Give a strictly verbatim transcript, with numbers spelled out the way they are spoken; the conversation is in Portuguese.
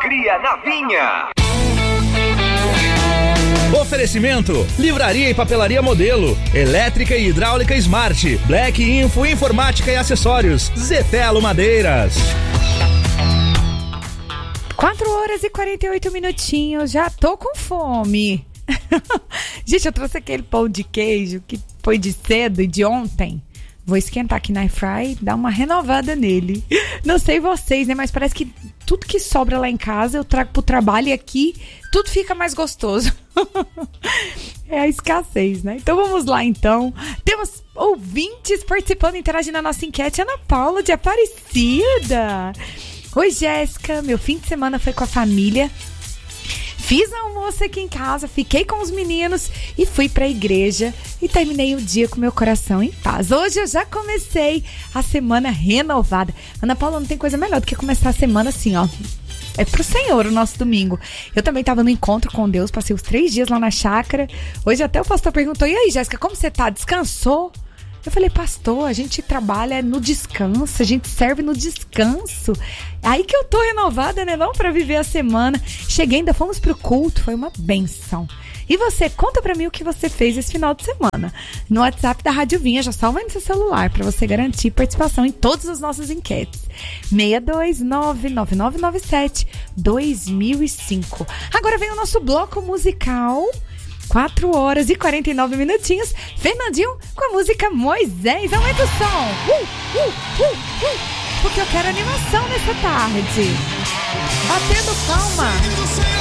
Cria na Vinha. Oferecimento: Livraria e Papelaria Modelo, Elétrica e Hidráulica Smart, Black Info Informática e Acessórios, Zetelo Madeiras. quatro horas e quarenta e oito minutinhos, já tô com fome. Gente, eu trouxe aquele pão de queijo que foi de cedo e de ontem. Vou esquentar aqui na airfry e dar uma renovada nele. Não sei vocês, né? Mas parece que tudo que sobra lá em casa eu trago pro trabalho e aqui tudo fica mais gostoso. É a escassez, né? Então vamos lá, então. Temos ouvintes participando, interagindo na nossa enquete. Ana Paula de Aparecida. Oi, Jéssica. Meu fim de semana foi com a família. Fiz almoço aqui em casa, fiquei com os meninos e fui pra igreja e terminei o dia com meu coração em paz. Hoje eu já comecei a semana renovada. Ana Paula, não tem coisa melhor do que começar a semana assim, ó. É pro Senhor o nosso domingo. Eu também tava no encontro com Deus, passei os três dias lá na chácara. Hoje até o pastor perguntou, e aí, Jéssica, como você tá? Descansou? Eu falei, pastor, a gente trabalha no descanso, a gente serve no descanso. Aí que eu tô renovada, né? Não, pra viver a semana. Cheguei, ainda fomos pro culto, foi uma benção. E você, conta pra mim o que você fez esse final de semana. No WhatsApp da Rádio Vinha, já salva aí no seu celular pra você garantir participação em todas as nossas enquetes. seis dois nove, nove nove nove sete, dois mil e cinco. Agora vem o nosso bloco musical. quatro horas e quarenta e nove minutinhos. Fernandinho com a música Moisés. Aumenta o som. Uh, uh, uh, uh. Porque eu quero animação nessa tarde. Batendo palma.